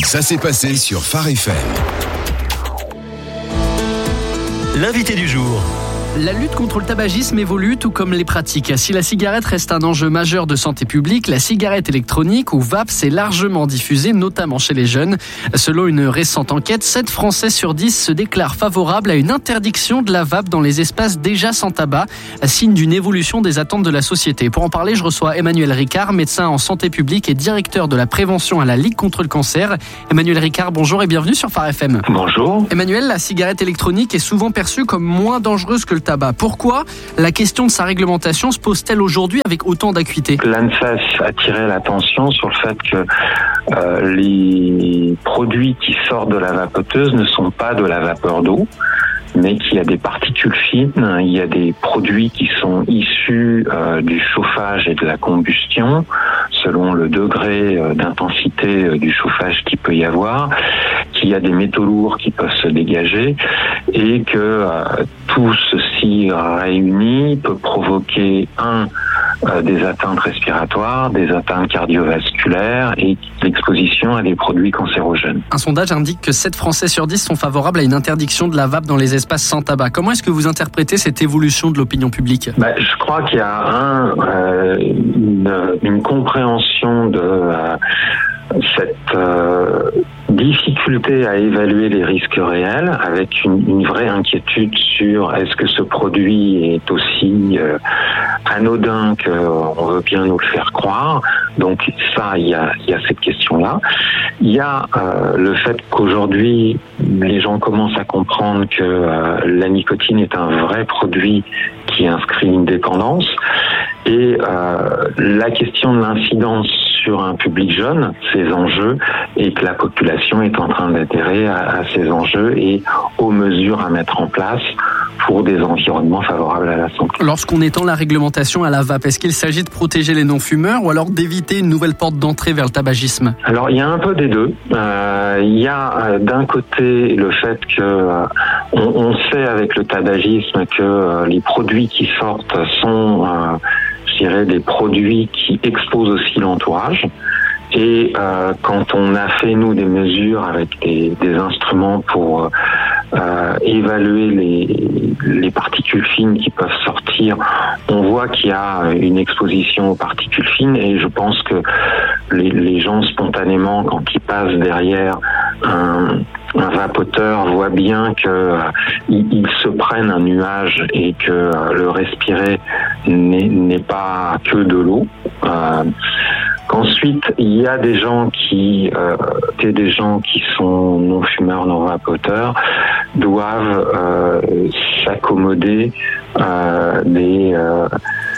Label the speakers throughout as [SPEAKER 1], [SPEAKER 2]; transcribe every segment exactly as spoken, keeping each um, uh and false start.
[SPEAKER 1] Ça s'est passé sur Phare F M.
[SPEAKER 2] L'invité du jour.
[SPEAKER 3] La lutte contre le tabagisme évolue tout comme les pratiques. Si la cigarette reste un enjeu majeur de santé publique, la cigarette électronique ou vape s'est largement diffusée, notamment chez les jeunes. Selon une récente enquête, sept Français sur dix se déclarent favorables à une interdiction de la vape dans les espaces déjà sans tabac, signe d'une évolution des attentes de la société. Pour en parler, je reçois Emmanuel Ricard, médecin en santé publique et directeur de la prévention à la Ligue contre le cancer. Emmanuel Ricard, bonjour et bienvenue sur Phare F M.
[SPEAKER 4] Bonjour.
[SPEAKER 3] Emmanuel, la cigarette électronique est souvent perçue comme moins dangereuse que le tabac. Pourquoi la question de sa réglementation se pose-t-elle aujourd'hui avec autant d'acuité ?
[SPEAKER 4] L'ANSES attirait l'attention sur le fait que euh, les produits qui sortent de la vapoteuse ne sont pas de la vapeur d'eau, mais qu'il y a des particules fines, il y a des produits qui sont issus euh, du chauffage et de la combustion, selon le degré euh, d'intensité euh, du chauffage qu'il peut y avoir, qu'il y a des métaux lourds qui peuvent se dégager, et que euh, tout ceci réuni peut provoquer un euh, des atteintes respiratoires, des atteintes cardiovasculaires et l'exposition à des produits cancérogènes.
[SPEAKER 3] Un sondage indique que sept Français sur dix sont favorables à une interdiction de la vape dans les espaces sans tabac. Comment est-ce que vous interprétez cette évolution de l'opinion publique ?
[SPEAKER 4] Bah, je crois qu'il y a un, euh, une, une compréhension de euh, cette euh, difficulté à évaluer les risques réels, avec une, une vraie inquiétude sur est-ce que ce produit est aussi euh, anodin qu'on veut bien nous le faire croire. Donc ça, il y a, il y a cette question-là. Il y a euh, le fait qu'aujourd'hui, les gens commencent à comprendre que euh, la nicotine est un vrai produit qui inscrit une dépendance. Et euh, la question de l'incidence sur un public jeune, ces enjeux, et que la population est en train d'adhérer à, à ces enjeux et aux mesures à mettre en place pour des environnements favorables à la santé.
[SPEAKER 3] Lorsqu'on étend la réglementation à la vape, est-ce qu'il s'agit de protéger les non-fumeurs ou alors d'éviter une nouvelle porte d'entrée vers le tabagisme ?
[SPEAKER 4] Alors, il y a un peu des deux. Euh, il y a euh, d'un côté le fait que euh, on, on sait avec le tabagisme que euh, les produits qui sortent sont euh, je dirais des produits qui exposent aussi l'entourage. Et euh, quand on a fait, nous, des mesures avec des, des instruments pour euh, évaluer les, les particules fines qui peuvent sortir, on voit qu'il y a une exposition aux particules fines. Et je pense que les, les gens, spontanément, quand ils passent derrière un, un vapoteur, voient bien qu'ils euh, ils se prennent un nuage et que euh, le respirer n'est, n'est pas que de l'eau. Euh, Qu'ensuite, il y a des gens qui, euh, des gens qui sont non fumeurs, non vapoteurs, doivent euh, s'accommoder euh, des euh,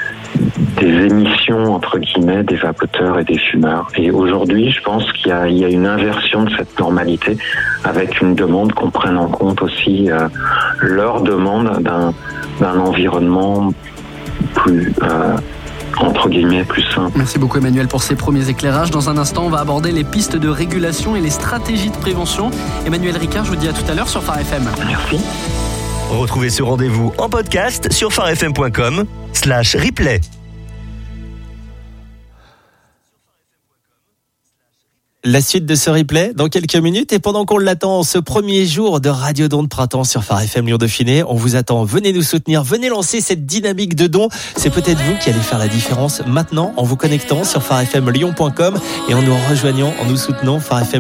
[SPEAKER 4] des émissions entre guillemets des vapoteurs et des fumeurs. Et aujourd'hui, je pense qu'il y a, il y a une inversion de cette normalité, avec une demande qu'on prenne en compte aussi euh, leur demande d'un d'un environnement plus euh, entre guillemets, plus simple.
[SPEAKER 3] Merci beaucoup Emmanuel pour ces premiers éclairages. Dans un instant, on va aborder les pistes de régulation et les stratégies de prévention. Emmanuel Ricard, je vous dis à tout à l'heure sur Phare F M.
[SPEAKER 4] Merci.
[SPEAKER 2] Retrouvez ce rendez-vous en podcast sur pharefm point com slash replay.
[SPEAKER 5] La suite de ce replay dans quelques minutes, et pendant qu'on l'attend, ce premier jour de Radio Don de Printemps sur Phare F M Lyon Dauphiné, on vous attend, venez nous soutenir, venez lancer cette dynamique de dons. C'est peut-être vous qui allez faire la différence maintenant en vous connectant sur pharefm lyon point com et en nous rejoignant, en nous soutenant. Phare F M